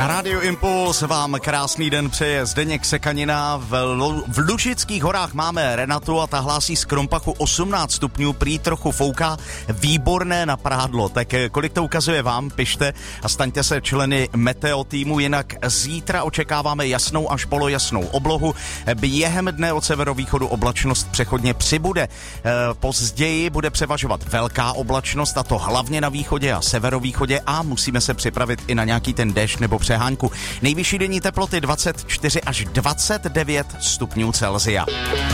Na Rádiu Impuls vám krásný den přeje Zdeněk Sekanina. V Lužických horách máme Renatu a ta hlásí z Krompachu 18 stupňů, prý trochu fouká, výborné na prádlo. Tak kolik to ukazuje vám, pište a staňte se členy Meteo týmu, jinak zítra očekáváme jasnou až polojasnou oblohu. Během dne od severovýchodu oblačnost přechodně přibude. Později bude převažovat velká oblačnost, a to hlavně na východě a severovýchodě, a musíme se připravit i na nějaký ten déšť nebo přehánku. Nejvyšší denní teploty 24 až 29 stupňů Celsia.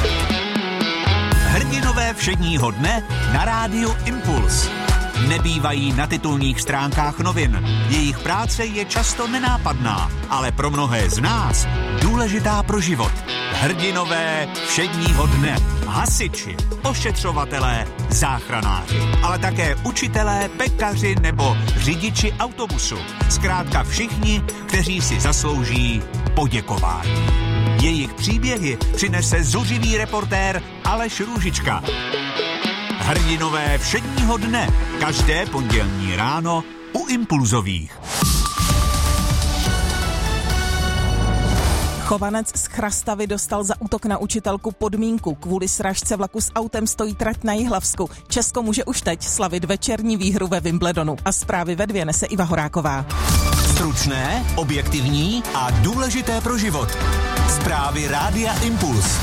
Hrdinové všedního dne na Rádiu Impuls. Nebývají na titulních stránkách novin. Jejich práce je často nenápadná, ale pro mnohé z nás důležitá pro život. Hrdinové všedního dne. Hasiči, ošetřovatelé, záchranáři, ale také učitelé, pekaři nebo řidiči autobusu. Zkrátka všichni, kteří si zaslouží poděkování. Jejich příběhy přinese zuřivý reportér Aleš Růžička. Hrdinové všedního dne. Každé pondělní ráno u Impulzových. Chovanec z Chrastavy dostal za útok na učitelku podmínku. Kvůli srážce vlaku s autem stojí trať na Jihlavsku. Česko může už teď slavit večerní výhru ve Wimbledonu. A zprávy ve 2 nese Iva Horáková. Stručné, objektivní a důležité pro život. Zprávy Rádia Impuls.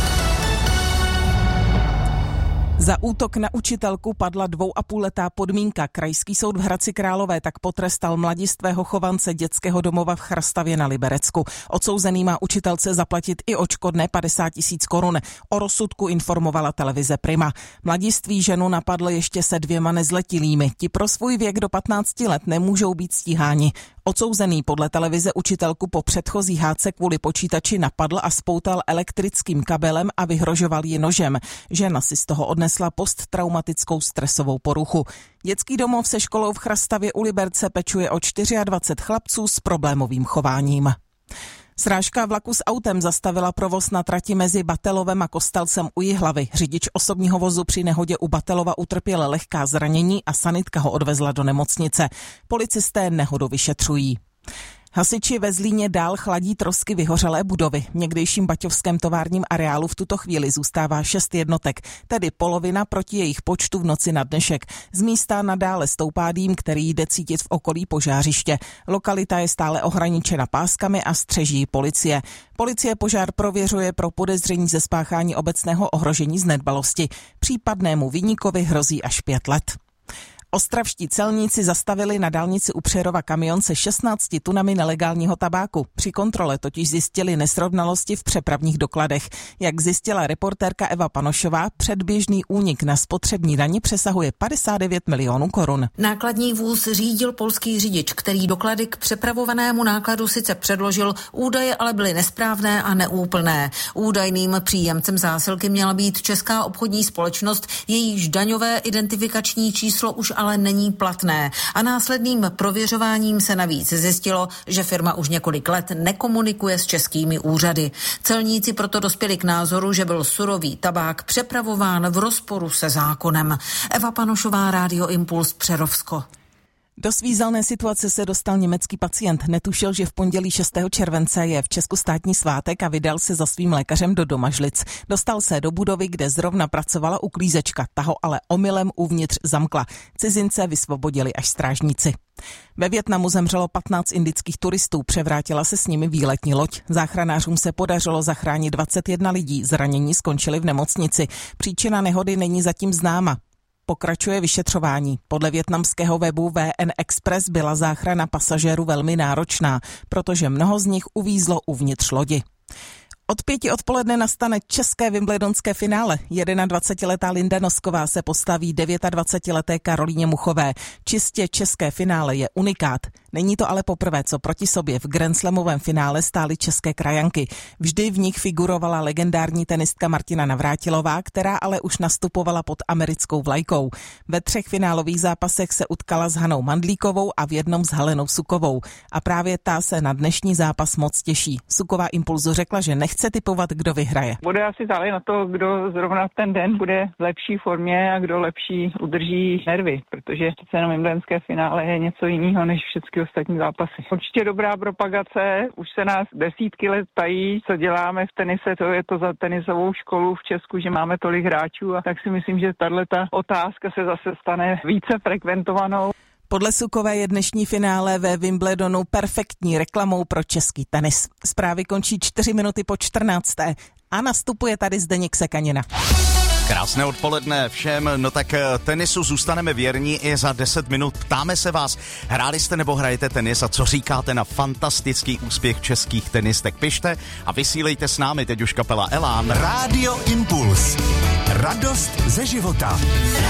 Za útok na učitelku padla 2,5letá podmínka. Krajský soud v Hradci Králové tak potrestal mladistvého chovance dětského domova v Chrastavě na Liberecku. Odsouzený má učitelce zaplatit i odškodné 50 000 korun. O rozsudku informovala televize Prima. Mladiství ženu napadl ještě se 2 nezletilými. Ti pro svůj věk do 15 let nemůžou být stíháni. Odsouzený podle televize učitelku po předchozí hádce kvůli počítači napadl a spoutal elektrickým kabelem a vyhrožoval ji nožem. Žena si z toho odnesla posttraumatickou stresovou poruchu. Dětský domov se školou v Chrastavě u Liberce pečuje o 24 chlapců s problémovým chováním. Srážka vlaku s autem zastavila provoz na trati mezi Batelovem a Kostelcem u Jihlavy. Řidič osobního vozu při nehodě u Batelova utrpěl lehká zranění a sanitka ho odvezla do nemocnice. Policisté nehodu vyšetřují. Hasiči ve Zlíně dál chladí trosky vyhořelé budovy. V někdejším baťovském továrním areálu v tuto chvíli zůstává 6 jednotek, tedy polovina proti jejich počtu v noci na dnešek. Z místa nadále stoupá dým, který jde cítit v okolí požářiště. Lokalita je stále ohraničena páskami a střeží policie. Policie požár prověřuje pro podezření ze spáchání obecného ohrožení z nedbalosti. Případnému viníkovi hrozí až 5 let. Ostravští celníci zastavili na dálnici u Přerova kamion se 16 tunami nelegálního tabáku. Při kontrole totiž zjistili nesrovnalosti v přepravních dokladech. Jak zjistila reportérka Eva Panošová, předběžný únik na spotřební dani přesahuje 59 milionů korun. Nákladní vůz řídil polský řidič, který doklady k přepravovanému nákladu sice předložil, údaje ale byly nesprávné a neúplné. Údajným příjemcem zásilky měla být česká obchodní společnost, jejíž daňové identifikační číslo už ale není platné. A následným prověřováním se navíc zjistilo, že firma už několik let nekomunikuje s českými úřady. Celníci proto dospěli k názoru, že byl surový tabák přepravován v rozporu se zákonem. Eva Panošová, Rádio Impuls, Přerovsko. Do svízelné situace se dostal německý pacient. Netušil, že v pondělí 6. července je v Česku státní svátek a vydal se za svým lékařem do Domažlic. Dostal se do budovy, kde zrovna pracovala uklízečka. Ta ho ale omylem uvnitř zamkla. Cizince vysvobodili až strážníci. Ve Vietnamu zemřelo 15 indických turistů, převrátila se s nimi výletní loď. Záchranářům se podařilo zachránit 21 lidí, zranění skončili v nemocnici. Příčina nehody není zatím známa. Pokračuje vyšetřování. Podle vietnamského webu VN Express byla záchrana pasažérů velmi náročná, protože mnoho z nich uvízlo uvnitř lodi. Od 5 odpoledne nastane české wimbledonské finále. 21letá Linda Nosková se postaví 29leté Karolíně Muchové. Čistě české finále je unikát. Není to ale poprvé, co proti sobě v grandslamovém finále stály české krajanky. Vždy v nich figurovala legendární tenistka Martina Navrátilová, která ale už nastupovala pod americkou vlajkou. Ve 3 finálových zápasech se utkala s Hanou Mandlíkovou a v jednom s Helenou Sukovou. A právě ta se na dnešní zápas moc těší. Suková Impulzu řekla, že nechce tipovat, kdo vyhraje. Bude asi záležet na to, kdo zrovna ten den bude v lepší formě a kdo lepší udrží nervy, protože přece jenom wimbledonské finále je něco jiného než všechny ostatní zápasy. Určitě dobrá propagace, už se nás desítky let ptají, co děláme v tenise, to je to za tenisovou školu v Česku, že máme tolik hráčů, a tak si myslím, že tato otázka se zase stane více frekventovanou. Podle Sukové je dnešní finále ve Wimbledonu perfektní reklamou pro český tenis. Zprávy končí 4 minuty po 14. a nastupuje tady Zdeněk Sekanina. Krásné odpoledne všem, no tak tenisu zůstaneme věrní i za 10 minut. Ptáme se vás, hráli jste nebo hrajete tenis a co říkáte na fantastický úspěch českých tenistek? Pište a vysílejte s námi, teď už kapela Elán. Rádio Impuls. Radost ze života.